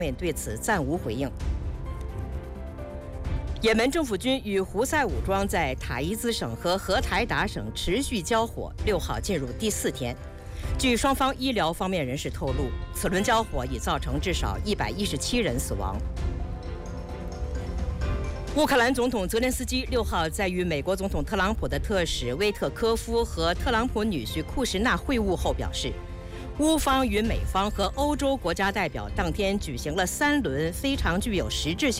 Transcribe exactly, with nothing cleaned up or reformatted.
面对此暂无回应。也门政府军与胡塞武装在塔伊兹省和荷台达省持续交火，六号进入第四天。据双方医疗方面人士透露，此轮交火已造成至少一百一十七人死亡。乌克兰总统泽连斯基六号在与美国总统特朗普的特使威特科夫和特朗普女婿库什纳会晤后表示，乌方与美方和欧洲国家代表当天举行了三轮非常具有实质性